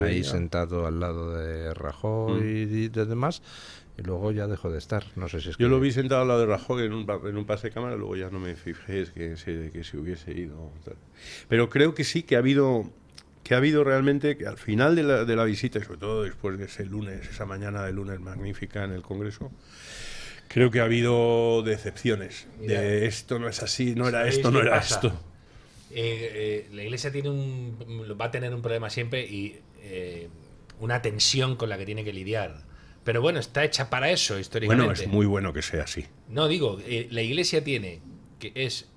ahí sentado al lado de Rajoy y de demás, y luego ya dejó de estar. No sé si es Yo que... lo vi sentado al lado de Rajoy en un pase de cámara, luego ya no me fijé que se hubiese ido. Pero creo que sí, que ha habido realmente, que al final de la visita, y sobre todo después de ese lunes, esa mañana de lunes magnífica en el Congreso, creo que ha habido decepciones. Mira, de esto no es así, no era ¿sabéis esto, qué no era pasa? esto. La Iglesia va a tener un problema siempre y una tensión con la que tiene que lidiar. Pero bueno, está hecha para eso históricamente. Bueno, es muy bueno que sea así. No, digo, la Iglesia tiene que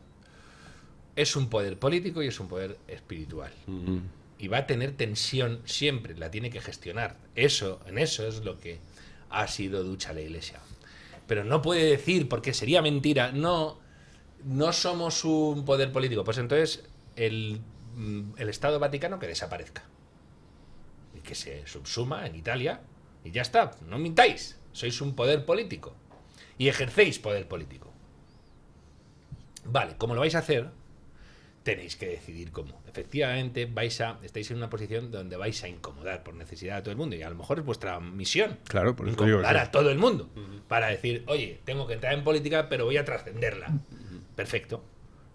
es un poder político y es un poder espiritual. Y va a tener tensión siempre, la tiene que gestionar. En eso es lo que ha sido ducha la Iglesia. Pero no puede decir, porque sería mentira, no somos un poder político. Pues entonces el Estado Vaticano que desaparezca. Y que se subsuma en Italia y ya está. No mintáis. Sois un poder político. Y ejercéis poder político. Vale, ¿cómo lo vais a hacer? Tenéis que decidir cómo. Efectivamente, estáis en una posición donde vais a incomodar por necesidad a todo el mundo. Y a lo mejor es vuestra misión. Claro, por eso digo incomodar que a todo el mundo. Para decir, oye, tengo que entrar en política, pero voy a trascenderla. Perfecto.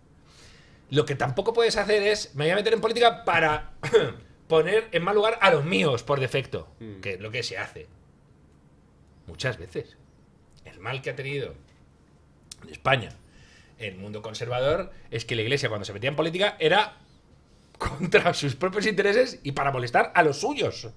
Lo que tampoco puedes hacer es, me voy a meter en política para poner en mal lugar a los míos por defecto. Que es lo que se hace. Muchas veces. El mal que ha tenido en España el mundo conservador es que la Iglesia, cuando se metía en política, era contra sus propios intereses y para molestar a los suyos.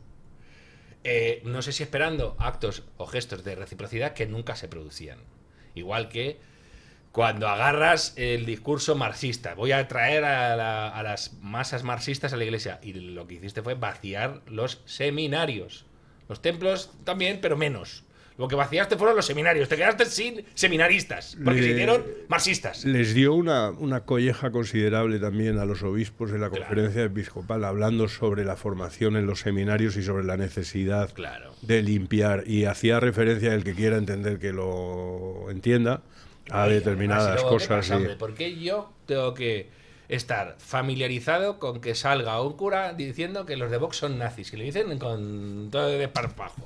No sé si esperando actos o gestos de reciprocidad que nunca se producían. Igual que cuando agarras el discurso marxista, voy a traer a las masas marxistas a la Iglesia, y lo que hiciste fue vaciar los seminarios. Los templos también, pero menos. Lo que vaciaste fueron los seminarios. Te quedaste sin seminaristas, porque se hicieron marxistas. Les dio una colleja considerable también a los obispos de la conferencia episcopal, hablando sobre la formación en los seminarios y sobre la necesidad de limpiar. Y hacía referencia, el que quiera entender que lo entienda, a determinadas cosas. ¿Qué pasa, ¿por qué yo tengo que estar familiarizado con que salga un cura diciendo que los de Vox son nazis? Que lo dicen con todo de desparpajo.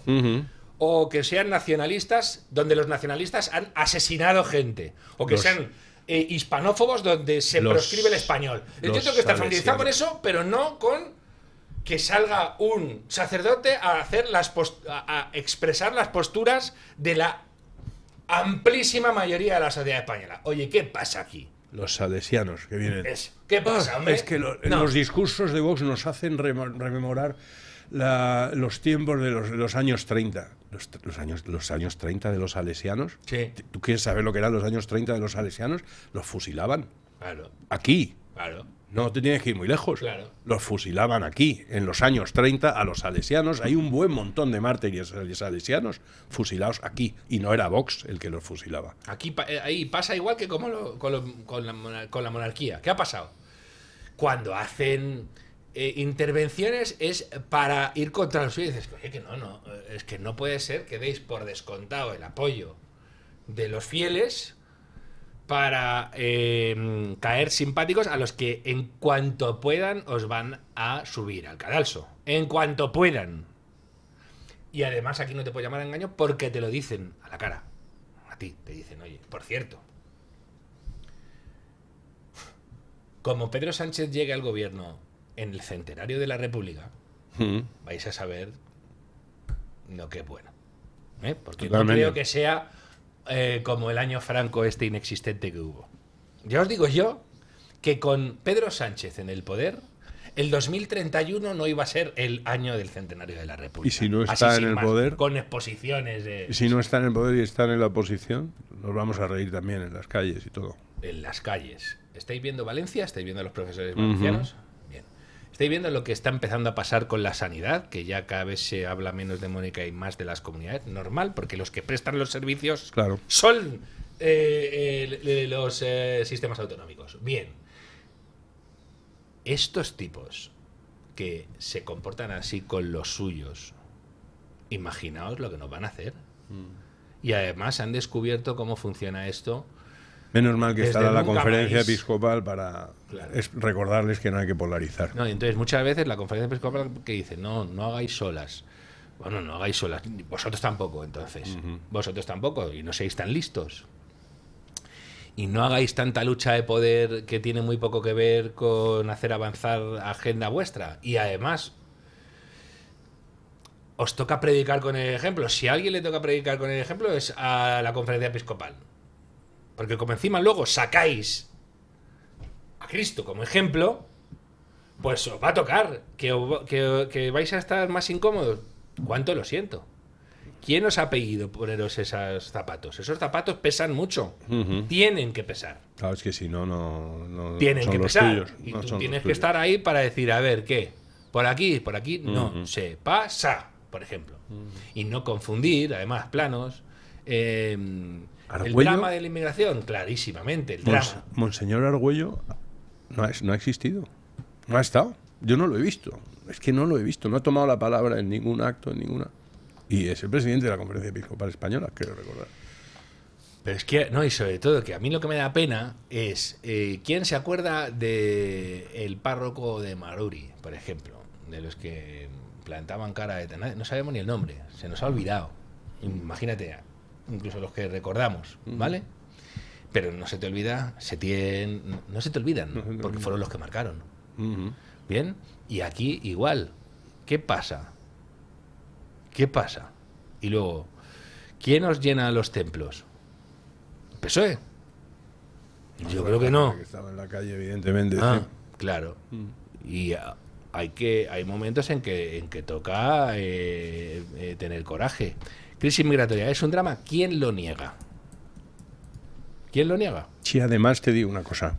O que sean nacionalistas, donde los nacionalistas han asesinado gente. O que sean hispanófobos, donde se proscribe el español. Yo tengo que estar familiarizado con eso, pero no con que salga un sacerdote a hacer a expresar las posturas de la amplísima mayoría de la sociedad española. Oye, ¿qué pasa aquí? Los salesianos que vienen. ¿Qué pasa, hombre? Es que los discursos de Vox nos hacen rememorar los tiempos de los años 30. Los años 30 de los salesianos. Sí. ¿Tú quieres saber lo que eran los años 30 de los salesianos? Los fusilaban. Claro. Aquí. Claro. No te tienes que ir muy lejos. Claro. Los fusilaban aquí, en los años 30, a los salesianos. Hay un buen montón de mártires salesianos fusilados aquí. Y no era Vox el que los fusilaba. Aquí ahí pasa igual que como con la monarquía. ¿Qué ha pasado? Cuando hacen intervenciones es para ir contra los suyos. Y dices, oye, que no, es que no puede ser que deis por descontado el apoyo de los fieles para caer simpáticos a los que en cuanto puedan os van a subir al cadalso. En cuanto puedan. Y además aquí no te puedo llamar a engaño porque te lo dicen a la cara. A ti te dicen, oye, por cierto, como Pedro Sánchez llegue al gobierno en el centenario de la República, vais a saber lo que es bueno. Porque Totalmente. no creo que sea como el año Franco inexistente que hubo. Ya os digo yo que con Pedro Sánchez en el poder, el 2031 no iba a ser el año del centenario de la República. ¿Y si no está en el poder? Con exposiciones de... ¿Y si no está en el poder y está en la oposición? Nos vamos a reír también en las calles y todo. En las calles. ¿Estáis viendo Valencia? ¿Estáis viendo a los profesores valencianos? Bien. ¿Estáis viendo lo que está empezando a pasar con la sanidad? Que ya cada vez se habla menos de Mónica y más de las comunidades. Normal, porque los que prestan los servicios son los sistemas autonómicos. Bien. Estos tipos que se comportan así con los suyos, imaginaos lo que nos van a hacer. Y además han descubierto cómo funciona esto Menos mal que Desde estará la nunca conferencia más. episcopal para Claro. recordarles que no hay que polarizar. No, y entonces muchas veces la conferencia episcopal que dice, no hagáis solas. Bueno, no hagáis solas. Vosotros tampoco, entonces. Vosotros tampoco. Y no seáis tan listos. Y no hagáis tanta lucha de poder que tiene muy poco que ver con hacer avanzar agenda vuestra. Y además, os toca predicar con el ejemplo. Si a alguien le toca predicar con el ejemplo es a la conferencia episcopal. Porque como encima luego sacáis a Cristo como ejemplo, pues os va a tocar que vais a estar más incómodos. ¿Cuánto lo siento? ¿Quién os ha pedido poneros esos zapatos? Esos zapatos pesan mucho. Tienen que pesar. Claro, es que si no, no Tienen son que los pesar. tuyos. Y no tú son tienes los que tuyos. estar ahí para decir, a ver, ¿qué? Por aquí, no se pasa, por ejemplo. Y no confundir, además, planos. El Argüello. drama de la inmigración, clarísimamente, el drama. Monseñor Argüello no ha existido. No ha estado. Yo no lo he visto. Es que no lo he visto. No ha tomado la palabra en ningún acto, en ninguna. Y es el presidente de la Conferencia Episcopal Española, quiero recordar. Pero es que, no, y sobre todo, que a mí lo que me da pena es, ¿quién se acuerda de el párroco de Maruri, por ejemplo? De los que plantaban cara de... No sabemos ni el nombre, se nos ha olvidado. Imagínate, incluso los que recordamos, ¿vale? Pero no se te olvida, no se te olvidan, porque fueron los que marcaron. ¿Bien? Y aquí igual. ¿Qué pasa? ¿Qué pasa? Y luego, ¿quién os llena los templos? ¿PSOE? Yo creo que no. Que estaba en la calle, evidentemente. Ah, sí. claro. Y hay momentos en que toca tener coraje. Crisis migratoria es un drama. ¿Quién lo niega? ¿Quién lo niega? Sí, además te digo una cosa.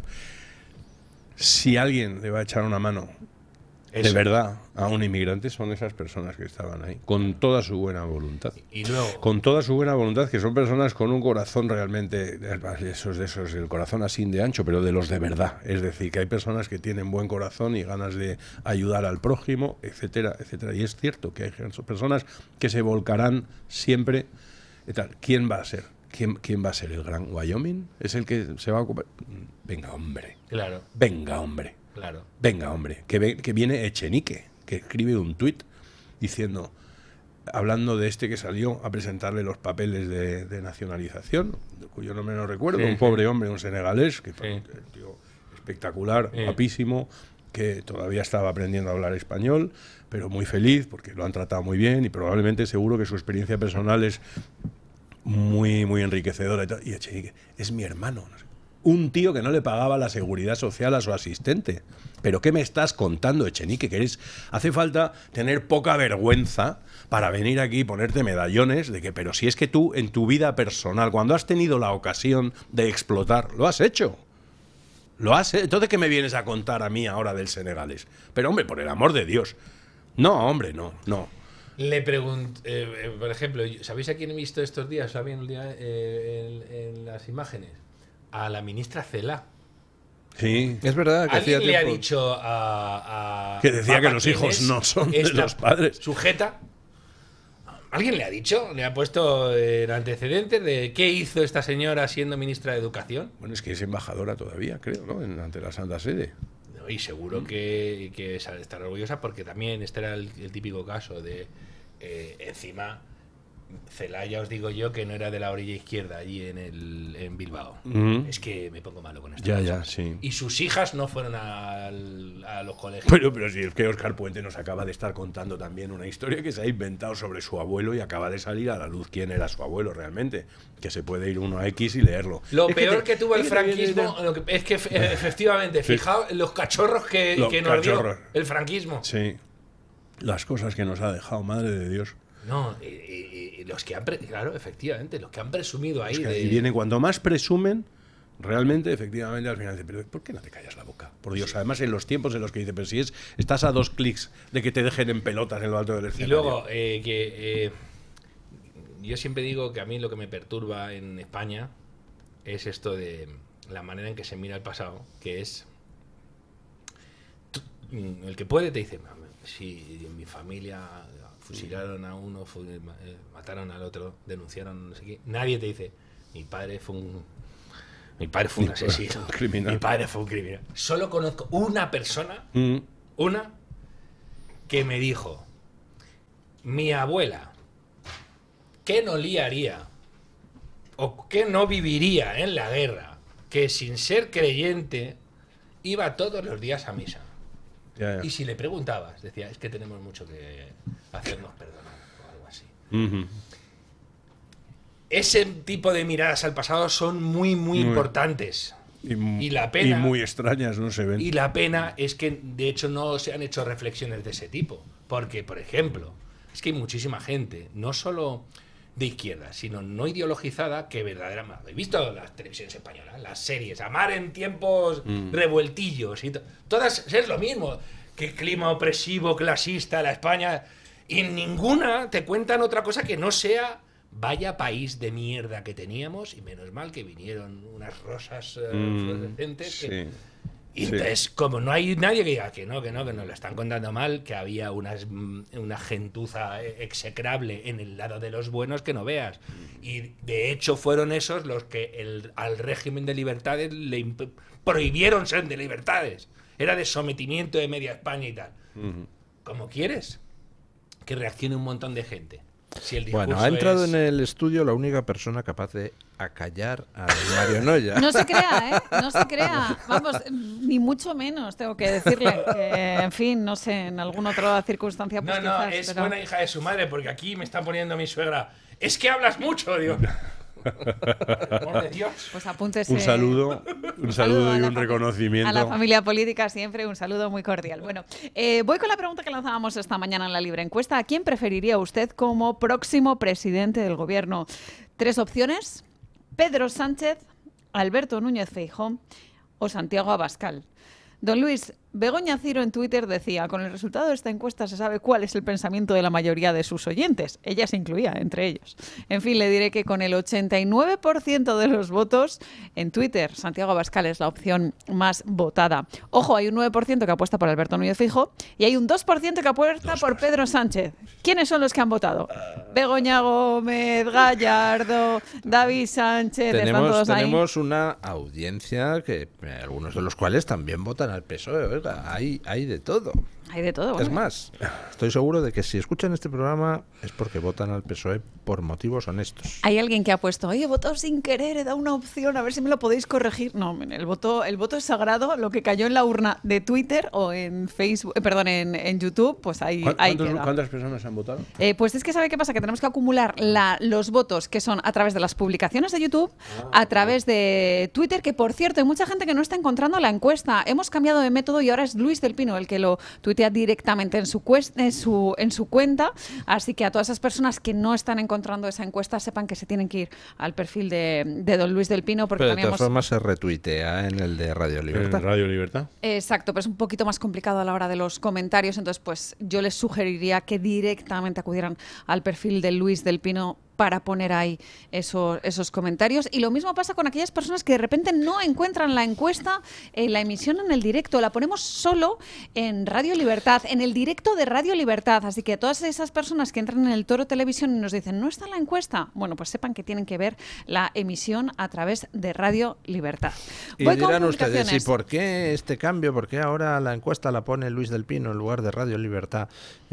Si alguien le va a echar una mano de Eso. verdad a un inmigrante, son esas personas que estaban ahí, con toda su buena voluntad. Y luego, Con toda su buena voluntad, que son personas con un corazón realmente, esos, el corazón así de ancho, pero de los de verdad. Es decir, que hay personas que tienen buen corazón y ganas de ayudar al prójimo, etcétera, etcétera. Y es cierto que hay personas que se volcarán siempre. Y tal. ¿Quién va a ser? ¿Quién va a ser? ¿El Gran Wyoming? ¿Es el que se va a ocupar? Venga, hombre. claro, Venga, hombre. claro. Venga, hombre. Que viene Echenique, que escribe un tuit diciendo, hablando de este que salió a presentarle los papeles de nacionalización, cuyo nombre no recuerdo, Sí, un pobre hombre, un senegalés, que fue Sí. un tío espectacular, Sí. guapísimo, que todavía estaba aprendiendo a hablar español, pero muy feliz porque lo han tratado muy bien y probablemente seguro que su experiencia personal es muy, muy enriquecedora. Y tal. Y Echenique, es mi hermano. No sé. Un tío que no le pagaba la seguridad social a su asistente. ¿Pero qué me estás contando, Echenique? Que hace falta tener poca vergüenza para venir aquí y ponerte medallones de que, pero si es que tú en tu vida personal, cuando has tenido la ocasión de explotar, lo has hecho. Lo has hecho. Entonces, ¿qué me vienes a contar a mí ahora del senegalés? Pero, hombre, por el amor de Dios. No, hombre, no. Le pregunto, por ejemplo, ¿sabéis a quién he visto estos días? ¿Sabéis en las imágenes? A la ministra Celaá. Sí. Es verdad que hacía ¿Alguien le ha tiempo. dicho a Que decía Papa que los quién hijos es no son de esta los padres. ¿Sujeta? ¿Alguien le ha dicho? ¿Le ha puesto antecedentes de qué hizo esta señora siendo ministra de Educación? Bueno, es que es embajadora todavía, creo, ¿no? Ante la Santa Sede. No, y seguro que estar orgullosa porque también este era el típico caso de encima Celaá, ya os digo yo que no era de la orilla izquierda allí en Bilbao. Es que me pongo malo con esto. Ya, sí. Y sus hijas no fueron a los colegios. Pero si es que Óscar Puente nos acaba de estar contando también una historia que se ha inventado sobre su abuelo y acaba de salir a la luz quién era su abuelo realmente. Que se puede ir uno a X y leerlo. Lo Es peor que tuvo el es franquismo es que efectivamente, fijaos en los cachorros que nos cachorros. dio el franquismo. Sí. Las cosas que nos ha dejado, madre de Dios. No, y los que han claro, efectivamente, los que han presumido ahí Es que y viene cuando más presumen, realmente, efectivamente, al final dice, pero ¿por qué no te callas la boca? Por Dios, además en los tiempos en los que dice, pero si estás a 2 clics de que te dejen en pelotas en lo alto del Y escenario. luego, yo siempre digo que a mí lo que me perturba en España es esto de la manera en que se mira el pasado, que es el que puede te dice, si en mi familia fusilaron a uno, mataron al otro, denunciaron no sé qué, nadie te dice, mi padre fue Mi padre fue un asesino. Criminal. Mi padre fue un criminal. Solo conozco una persona, una, que me dijo, mi abuela, ¿qué no liaría o qué no viviría en la guerra que sin ser creyente iba todos los días a misa? Ya. Y si le preguntabas, decía, es que tenemos mucho que hacernos perdonar o algo así. Ese tipo de miradas al pasado son muy importantes. Y la pena, y muy extrañas, no se ven. Y la pena es que, de hecho, no se han hecho reflexiones de ese tipo. Porque, por ejemplo, es que hay muchísima gente, no solo de izquierda, sino no ideologizada, que verdaderamente... He visto las televisiones españolas, las series, Amar en tiempos revueltillos, y todas es lo mismo. Que clima opresivo, clasista, la España... Y en ninguna te cuentan otra cosa que no sea... Vaya país de mierda que teníamos, y menos mal que vinieron unas rosas fluorescentes. Sí. Y entonces, como no hay nadie que diga que no lo están contando mal, que había una gentuza execrable en el lado de los buenos que no veas. Y de hecho fueron esos los que al régimen de libertades le prohibieron ser de libertades. Era de sometimiento de media España y tal. ¿Cómo quieres que reaccione un montón de gente? Si el bueno, ha entrado en el estudio la única persona capaz de acallar a Mario Noya. No se crea, ¿eh? No se crea. Vamos, ni mucho menos, tengo que decirle. Que, en fin, no sé, en alguna otra circunstancia... Pues no, quizás, es pero... buena hija de su madre, porque aquí me está poniendo mi suegra. Es que hablas mucho, digo. Por de Dios. Pues apúntese. Un saludo y un reconocimiento. A la familia política siempre un saludo muy cordial. Bueno, voy con la pregunta que lanzábamos esta mañana en la libre encuesta. ¿A quién preferiría usted como próximo presidente del gobierno? 3 opciones: Pedro Sánchez, Alberto Núñez Feijóo o Santiago Abascal. Don Luis, Begoña Ciro en Twitter decía: con el resultado de esta encuesta se sabe cuál es el pensamiento de la mayoría de sus oyentes. Ella se incluía entre ellos. En fin, le diré que con el 89% de los votos en Twitter, Santiago Abascal es la opción más votada. Ojo, hay un 9% que apuesta por Alberto Núñez Feijóo y hay un 2% que apuesta por Pedro Sánchez. ¿Quiénes son los que han votado? Begoña Gómez, Gallardo, David Sánchez. Tenemos una audiencia que algunos de los cuales también votan al PSOE. Oiga, hay de todo. Hay de todo. Es más, estoy seguro de que si escuchan este programa es porque votan al PSOE por motivos honestos. Hay alguien que ha puesto, oye, he votado sin querer, he dado una opción, a ver si me lo podéis corregir. No, el voto es sagrado. Lo que cayó en la urna de Twitter o en Facebook, en YouTube, pues ahí queda. ¿Cuántas personas han votado? Pues es que ¿sabe qué pasa? Que tenemos que acumular los votos que son a través de las publicaciones de YouTube, a través de Twitter, que por cierto hay mucha gente que no está encontrando la encuesta. Hemos cambiado de método y ahora es Luis del Pino el que lo tuitea directamente en su cuenta, así que a todas esas personas que no están encontrando esa encuesta sepan que se tienen que ir al perfil de don Luis del Pino, porque pero también de todas formas se retuitea en el de Radio Libertad. ¿En Radio Libertad? Exacto, pero es un poquito más complicado a la hora de los comentarios, entonces pues yo les sugeriría que directamente acudieran al perfil de Luis del Pino para poner ahí esos comentarios. Y lo mismo pasa con aquellas personas que de repente no encuentran la encuesta en la emisión en el directo. La ponemos solo en Radio Libertad, en el directo de Radio Libertad. Así que todas esas personas que entran en el Toro Televisión y nos dicen, ¿no está la encuesta? Bueno, pues sepan que tienen que ver la emisión a través de Radio Libertad. Y dirán ustedes, ¿y por qué este cambio? ¿Por qué ahora la encuesta la pone Luis del Pino en lugar de Radio Libertad?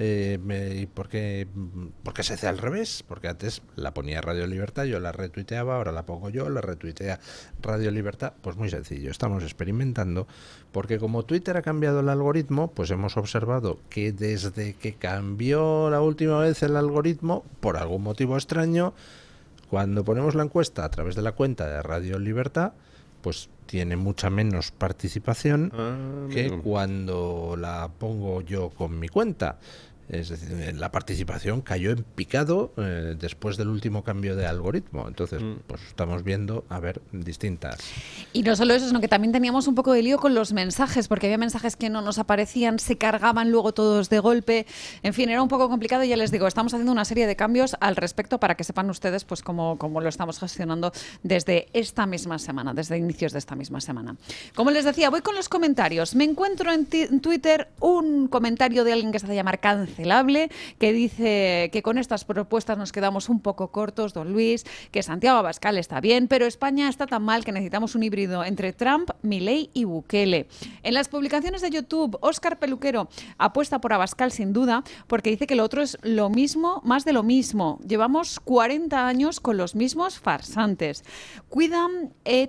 ¿Y por qué se hace al revés? Porque antes la ponía Radio Libertad, yo la retuiteaba, ahora la pongo yo, la retuitea Radio Libertad. Pues muy sencillo, estamos experimentando, porque como Twitter ha cambiado el algoritmo, pues hemos observado que desde que cambió la última vez el algoritmo, por algún motivo extraño, cuando ponemos la encuesta a través de la cuenta de Radio Libertad, pues tiene mucha menos participación que cuando la pongo yo con mi cuenta. Es decir, la participación cayó en picado después del último cambio de algoritmo. Entonces, pues estamos viendo, a ver, distintas. Y no solo eso, sino que también teníamos un poco de lío con los mensajes, porque había mensajes que no nos aparecían, se cargaban luego todos de golpe. En fin, era un poco complicado y ya les digo, estamos haciendo una serie de cambios al respecto para que sepan ustedes pues cómo lo estamos gestionando desde esta misma semana, desde inicios de esta misma semana. Como les decía, voy con los comentarios. Me encuentro en Twitter un comentario de alguien que se hace llamar Cáncer incancelable, que dice que con estas propuestas nos quedamos un poco cortos, don Luis, que Santiago Abascal está bien, pero España está tan mal que necesitamos un híbrido entre Trump, Milei y Bukele. En las publicaciones de YouTube, Óscar Peluquero apuesta por Abascal sin duda, porque dice que lo otro es lo mismo, más de lo mismo. Llevamos 40 años con los mismos farsantes. Cuidan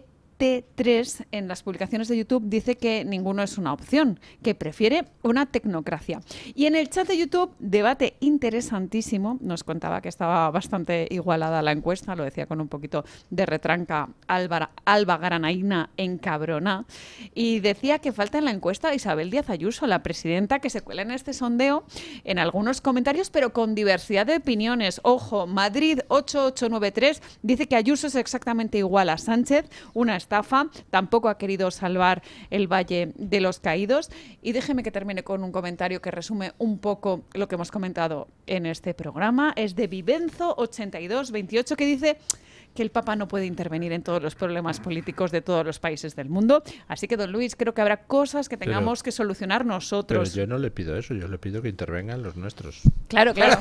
T3 en las publicaciones de YouTube dice que ninguno es una opción, que prefiere una tecnocracia. Y en el chat de YouTube, debate interesantísimo, nos contaba que estaba bastante igualada la encuesta, lo decía con un poquito de retranca Alba Granaina encabrona, y decía que falta en la encuesta Isabel Díaz Ayuso, la presidenta, que se cuela en este sondeo en algunos comentarios, pero con diversidad de opiniones. Ojo, Madrid 8893 dice que Ayuso es exactamente igual a Sánchez, una estafa, tampoco ha querido salvar el Valle de los Caídos. Y déjeme que termine con un comentario que resume un poco lo que hemos comentado en este programa. Es de Vivenzo8228, que dice que el Papa no puede intervenir en todos los problemas políticos de todos los países del mundo. Así que, don Luis, creo que habrá cosas que tengamos que solucionar nosotros. Pero yo no le pido eso, yo le pido que intervengan los nuestros. Claro, claro.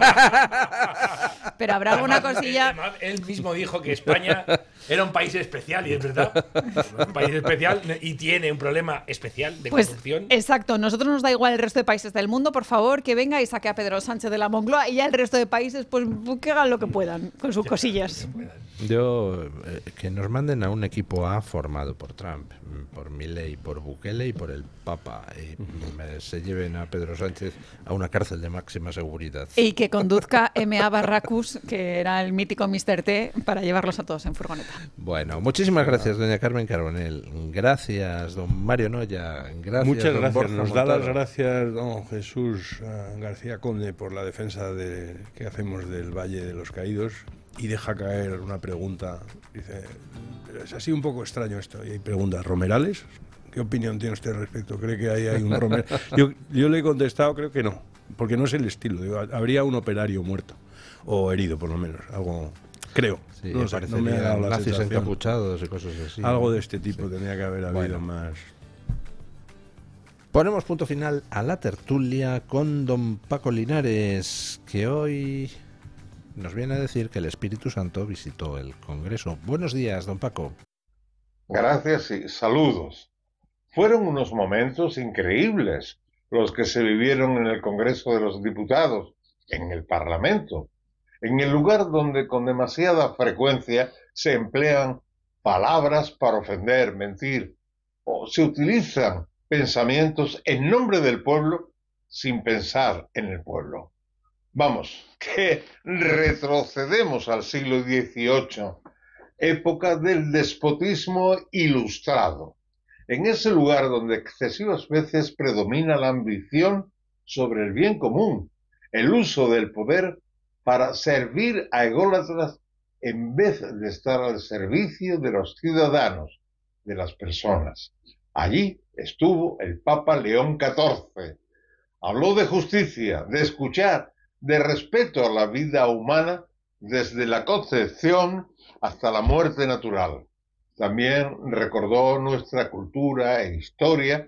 Pero habrá alguna cosilla... Él mismo dijo que España era un país especial, y es verdad. Un país especial y tiene un problema especial de corrupción. Exacto, nosotros nos da igual el resto de países del mundo, por favor, que venga y saque a Pedro Sánchez de la Moncloa, y ya el resto de países, pues que hagan lo que puedan con sus cosillas. Yo, que nos manden a un equipo A formado por Trump, por Milei, por Bukele y por el Papa, y se lleven a Pedro Sánchez a una cárcel de máxima seguridad. Y que conduzca M.A. Barracus, que era el mítico Mr. T, para llevarlos a todos en furgoneta. Bueno, muchísimas gracias, doña Carmen Carbonell. Gracias, don Mario Noya. Gracias, muchas don gracias. Borja Nos da Montoro. las gracias don Jesús García Conde por la defensa que hacemos del Valle de los Caídos. Y deja caer una pregunta. Dice, es así un poco extraño esto. Y hay preguntas, ¿Romerales? ¿Qué opinión tiene usted al respecto? ¿Cree que hay un Romeral? Yo le he contestado, creo que no, porque no es el estilo. Digo, habría un operario muerto, o herido por lo menos, algo, creo. Sí, no sé, no me ha dado la nazis sensación. encapuchados y cosas así. Algo de este tipo tenía que haber habido Bueno. más. Ponemos punto final a la tertulia con don Paco Linares, que hoy nos viene a decir que el Espíritu Santo visitó el Congreso. Buenos días, don Paco. Gracias y saludos. Fueron unos momentos increíbles los que se vivieron en el Congreso de los Diputados, en el Parlamento, en el lugar donde con demasiada frecuencia se emplean palabras para ofender, mentir, o se utilizan pensamientos en nombre del pueblo sin pensar en el pueblo. Vamos, que retrocedemos al siglo XVIII, época del despotismo ilustrado, en ese lugar donde excesivas veces predomina la ambición sobre el bien común, el uso del poder para servir a ególatras en vez de estar al servicio de los ciudadanos, de las personas. Allí estuvo el Papa León XIV. Habló de justicia, de escuchar, de respeto a la vida humana desde la concepción hasta la muerte natural. También recordó nuestra cultura e historia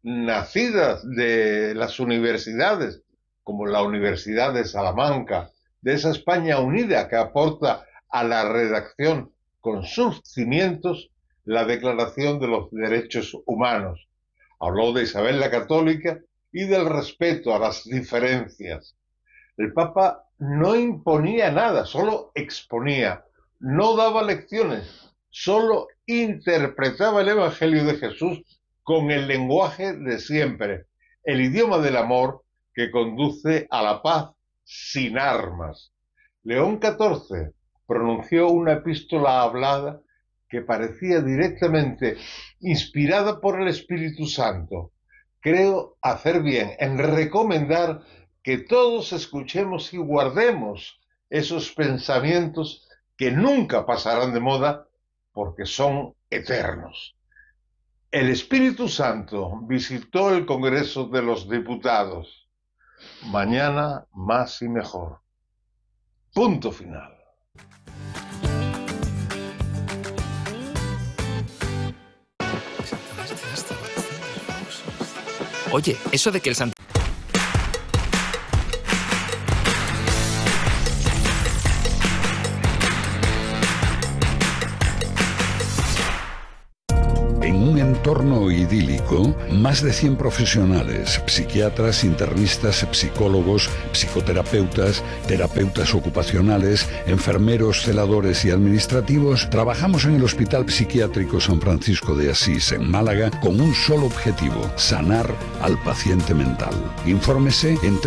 nacidas de las universidades, como la Universidad de Salamanca, de esa España unida que aporta a la redacción con sus cimientos la Declaración de los Derechos Humanos. Habló de Isabel la Católica y del respeto a las diferencias. El Papa no imponía nada, solo exponía, no daba lecciones, solo interpretaba el Evangelio de Jesús con el lenguaje de siempre, el idioma del amor que conduce a la paz sin armas. León XIV pronunció una epístola hablada que parecía directamente inspirada por el Espíritu Santo. Creo hacer bien en recomendar que todos escuchemos y guardemos esos pensamientos que nunca pasarán de moda porque son eternos. El Espíritu Santo visitó el Congreso de los Diputados. Mañana más y mejor. Punto final. Oye, eso de que el entorno idílico, más de 100 profesionales, psiquiatras, internistas, psicólogos, psicoterapeutas, terapeutas ocupacionales, enfermeros, celadores y administrativos, trabajamos en el Hospital Psiquiátrico San Francisco de Asís, en Málaga, con un solo objetivo: sanar al paciente mental. Infórmese en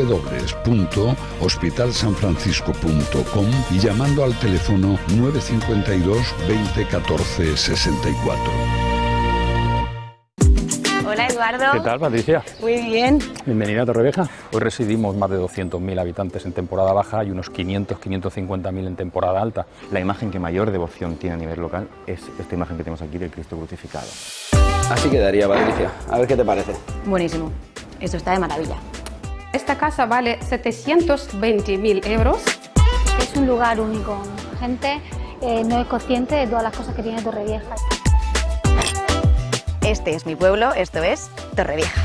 www.hospitalsanfrancisco.com y llamando al teléfono 952 20 14 64. Hola, Eduardo. ¿Qué tal, Patricia? Muy bien. Bienvenida a Torrevieja. Hoy residimos más de 200.000 habitantes en temporada baja y unos 500-550.000 en temporada alta. La imagen que mayor devoción tiene a nivel local es esta imagen que tenemos aquí del Cristo crucificado. Así quedaría, Patricia. A ver qué te parece. Buenísimo. Esto está de maravilla. Esta casa vale 720.000 euros. Es un lugar único. La gente no es consciente de todas las cosas que tiene Torrevieja. Este es mi pueblo, esto es Torrevieja.